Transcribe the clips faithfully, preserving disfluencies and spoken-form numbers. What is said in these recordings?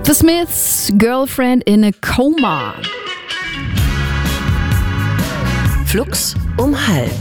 The Smiths, Girlfriend in a Coma. Flux um halb.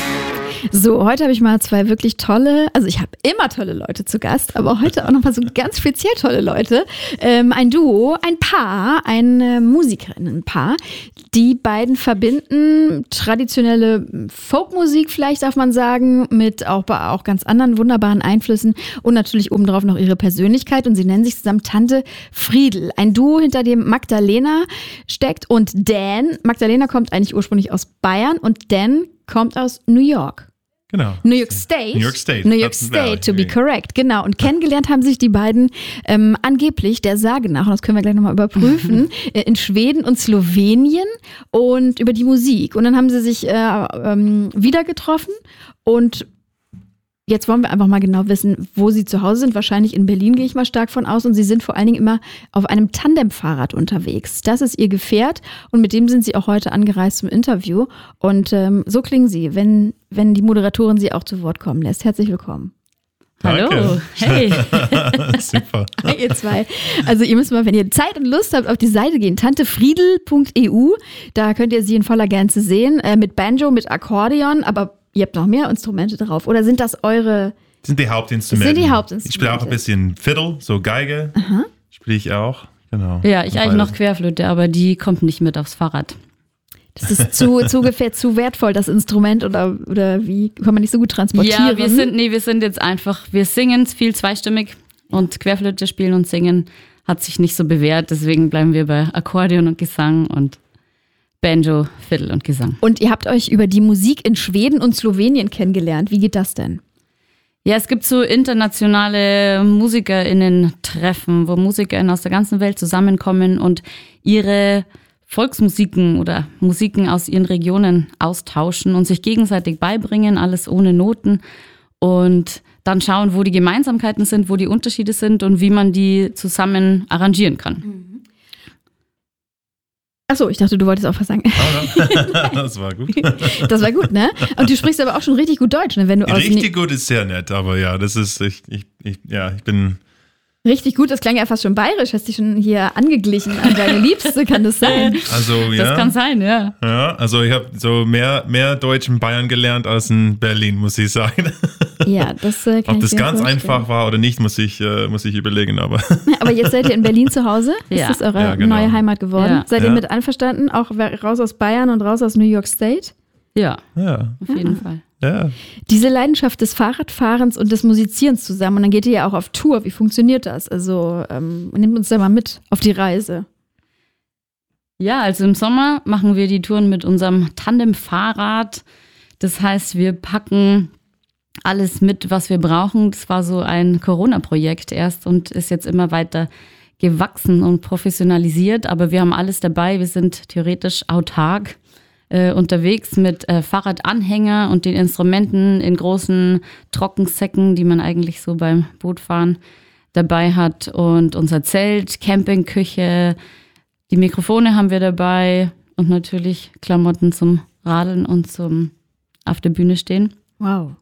So, heute habe ich mal zwei wirklich tolle, also ich habe immer tolle Leute zu Gast, aber heute auch nochmal so ganz speziell tolle Leute. Ähm, ein Duo, ein Paar, ein äh, Musikerinnenpaar. Die beiden verbinden traditionelle Folkmusik, vielleicht darf man sagen, mit auch, auch ganz anderen wunderbaren Einflüssen und natürlich obendrauf noch ihre Persönlichkeit. Und sie nennen sich zusammen Tante Friedl. Ein Duo, hinter dem Magdalena steckt und Dan. Magdalena kommt eigentlich ursprünglich aus Bayern und Dan kommt aus New York. Genau. New York State. New York State. New York State, to be correct. Genau. Und kennengelernt haben sich die beiden ähm, angeblich der Sage nach, und das können wir gleich nochmal überprüfen, äh, in Schweden und Slowenien und über die Musik. Und dann haben sie sich äh, ähm, wieder getroffen und jetzt wollen wir einfach mal genau wissen, wo sie zu Hause sind. Wahrscheinlich in Berlin, gehe ich mal stark von aus. Und sie sind vor allen Dingen immer auf einem Tandemfahrrad unterwegs. Das ist ihr Gefährt und mit dem sind sie auch heute angereist zum Interview. Und ähm, so klingen sie, wenn, wenn die Moderatorin sie auch zu Wort kommen lässt. Herzlich willkommen. Danke. Hallo, hey. Super. Hi, ihr zwei. Also ihr müsst mal, wenn ihr Zeit und Lust habt, auf die Seite gehen, tantefriedl punkt e u. Da könnt ihr sie in voller Gänze sehen. Äh, mit Banjo, mit Akkordeon, aber ihr habt noch mehr Instrumente drauf. Oder sind das eure... Das sind die Hauptinstrumente. Sind die Hauptinstrumente. Ich spiele auch ein bisschen Fiddle, so Geige. Aha. Spiele ich auch. Genau. Ja, ich eigentlich noch Querflöte, aber die kommt nicht mit aufs Fahrrad. Das ist zu, zu, gefähr, zu wertvoll, das Instrument, oder, oder wie kann man nicht so gut transportieren? Ja, wir sind, nee, wir sind jetzt einfach, wir singen viel zweistimmig und Querflöte spielen und singen hat sich nicht so bewährt, deswegen bleiben wir bei Akkordeon und Gesang und Banjo, Fiddle und Gesang. Und ihr habt euch über die Musik in Schweden und Slowenien kennengelernt. Wie geht das denn? Ja, es gibt so internationale MusikerInnen-Treffen, wo MusikerInnen aus der ganzen Welt zusammenkommen und ihre Volksmusiken oder Musiken aus ihren Regionen austauschen und sich gegenseitig beibringen, alles ohne Noten und dann schauen, wo die Gemeinsamkeiten sind, wo die Unterschiede sind und wie man die zusammen arrangieren kann. Mhm. Achso, ich dachte, du wolltest auch was sagen. Das war gut. Das war gut, ne? Und du sprichst aber auch schon richtig gut Deutsch, ne? Wenn du aus Richtig gut ist sehr nett, aber ja, das ist, ich, ich, ich, ja, ich bin... Richtig gut, das klang ja fast schon bayerisch. Hast dich schon hier angeglichen an deine Liebste, kann das sein? Also, ja. Das kann sein, ja. Ja, also ich habe so mehr, mehr Deutsch in Bayern gelernt als in Berlin, muss ich sagen. Ja, das äh, kann Ob ich das mir ganz vorstellen. einfach war oder nicht, muss ich, äh, muss ich überlegen. Aber, aber jetzt seid ihr in Berlin zu Hause? Ja. Ist das eure Ja, genau. neue Heimat geworden? Ja. Seid ihr Ja. mit einverstanden? Auch raus aus Bayern und raus aus New York State? Ja, ja, auf jeden Fall. ja. Diese Leidenschaft des Fahrradfahrens und des Musizierens zusammen. Und dann geht ihr ja auch auf Tour. Wie funktioniert das? Also ähm, nehmt uns da mal mit auf die Reise. Ja, also im Sommer machen wir die Touren mit unserem Tandemfahrrad. Das heißt, wir packen alles mit, was wir brauchen. Das war so ein Corona-Projekt erst und ist jetzt immer weiter gewachsen und professionalisiert. Aber wir haben alles dabei. Wir sind theoretisch autark äh, unterwegs mit äh, Fahrradanhänger und den Instrumenten in großen Trockensäcken, die man eigentlich so beim Bootfahren dabei hat. Und unser Zelt, Campingküche, die Mikrofone haben wir dabei und natürlich Klamotten zum Radeln und zum auf der Bühne stehen. Wow.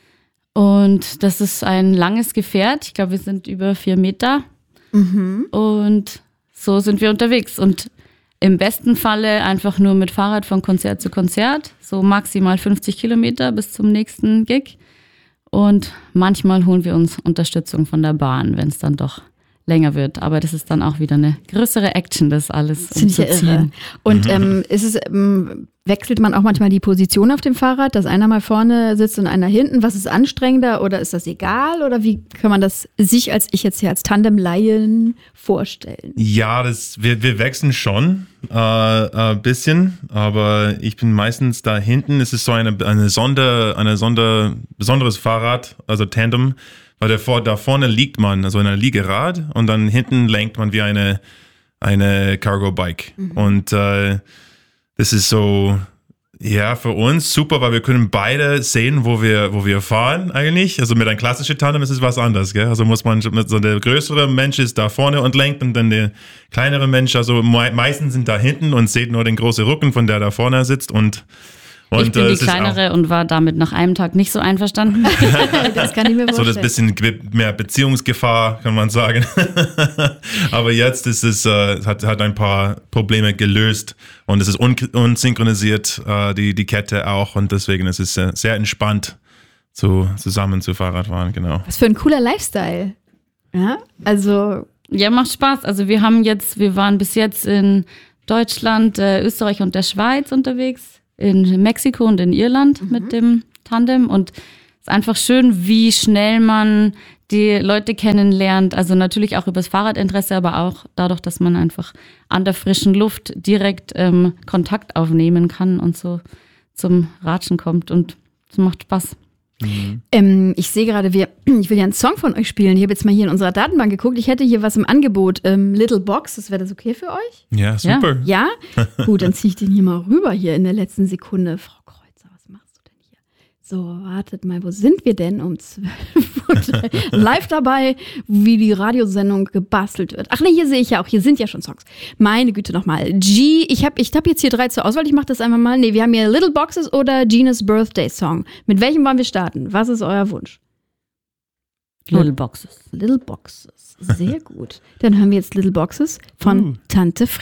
Und das ist ein langes Gefährt. Ich glaube, wir sind über vier Meter. Mhm. Und so sind wir unterwegs. Und im besten Falle einfach nur mit Fahrrad von Konzert zu Konzert. So maximal fünfzig Kilometer bis zum nächsten Gig. Und manchmal holen wir uns Unterstützung von der Bahn, wenn es dann doch länger wird. Aber das ist dann auch wieder eine größere Action, das alles Das finde ich ja irre. umzuziehen. Und ähm, ist es, ähm, wechselt man auch manchmal die Position auf dem Fahrrad, dass einer mal vorne sitzt und einer hinten? Was ist anstrengender oder ist das egal? Oder wie kann man das sich als ich jetzt hier als Tandem-Laien vorstellen? Ja, das, wir, wir wechseln schon äh, ein bisschen, aber ich bin meistens da hinten. Es ist so eine, eine Sonder, eine Sonder, besonderes Fahrrad, also Tandem, weil der vor, da vorne liegt man, also in einer Liegerad und dann hinten lenkt man wie eine, eine Cargo-Bike. Mhm. Und äh, das ist so, ja, für uns super, weil wir können beide sehen, wo wir, wo wir fahren eigentlich. Also mit einem klassischen Tandem ist es was anderes, gell? Also muss man, so der größere Mensch ist da vorne und lenkt und dann der kleinere Mensch, also me- meistens sind da hinten und sieht nur den großen Rücken von der da vorne sitzt und Und, ich bin äh, die es ist kleinere und war damit nach einem Tag nicht so einverstanden. Das kann ich mir So vorstellen. das bisschen ge- mehr Beziehungsgefahr, kann man sagen. Aber jetzt ist es, äh, hat, hat ein paar Probleme gelöst und es ist un- unsynchronisiert, äh, die, die Kette auch. Und deswegen ist es äh, sehr entspannt, zu, zusammen zu Fahrradfahren, genau. Was für ein cooler Lifestyle. Ja, also Ja, macht Spaß. Also wir haben jetzt, wir waren bis jetzt in Deutschland, äh, Österreich und der Schweiz unterwegs, in Mexiko und in Irland mhm. mit dem Tandem und es ist einfach schön, wie schnell man die Leute kennenlernt. Also natürlich auch übers Fahrradinteresse, aber auch dadurch, dass man einfach an der frischen Luft direkt ähm, Kontakt aufnehmen kann und so zum Ratschen kommt und es macht Spaß. Mhm. Ähm, ich sehe gerade, wir, ich will ja einen Song von euch spielen. Ich habe jetzt mal hier in unserer Datenbank geguckt. Ich hätte hier was im Angebot. Ähm, Little Box, das wäre das okay für euch? Ja, super. Ja? Gut, dann ziehe ich den hier mal rüber hier in der letzten Sekunde. Frau Kreuzer, was machst du denn hier? So, wartet mal, wo sind wir denn um zwölf Uhr? Live dabei, wie die Radiosendung gebastelt wird. Ach nee, hier sehe ich ja auch, hier sind ja schon Songs. Meine Güte nochmal. G, ich habe ich hab jetzt hier drei zur Auswahl, ich mache das einfach mal. Nee, wir haben hier Little Boxes oder Gina's Birthday Song. Mit welchem wollen wir starten? Was ist euer Wunsch? Little Boxes. Little Boxes, sehr gut. Dann hören wir jetzt Little Boxes von Uh. Tante Frieda.